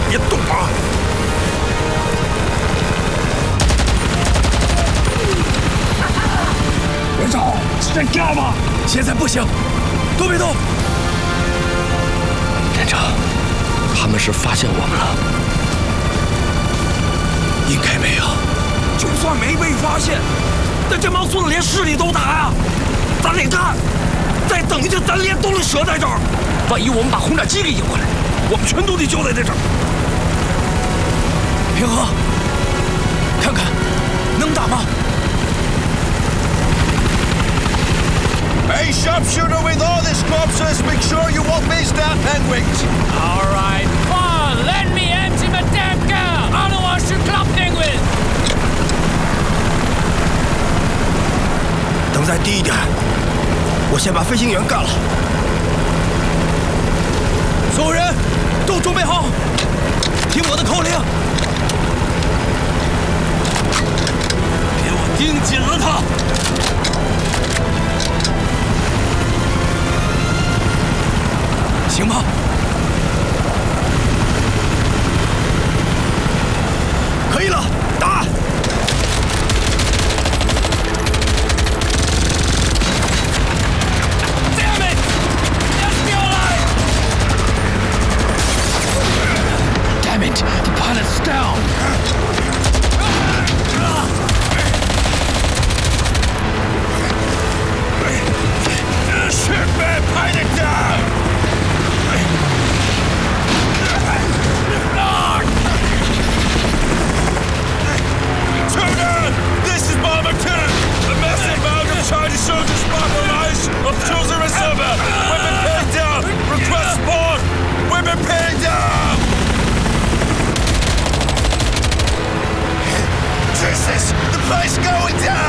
别动啊！连长，在干嘛？现在不行，都别动。连长，他们是发现我们了？应该没有。就算没被发现，那这帮孙子连市里都打呀！咱得干，再等下咱连都得折在这儿。万一我们把轰炸机给引回来，我们全都得交代在这儿。平和，看看能打吗？ Hey, sharpshooter with all this corpses, make sure you won't miss that penguins. All right, fine. Let me empty my tanker. Otherwise, you club penguin. 等再低一点，我先把飞行员干了。所有人都准备好，听我的口令，给我盯紧了他。 行吗？可以了，打！Damn it! The pilot's down. Shit, man, pilot down. This is Bomber 2! A massive amount of Chinese soldiers mobilized of chosen reserve! Weapon pinned down! Request support! Weapon pinned down! Jesus! The place going down!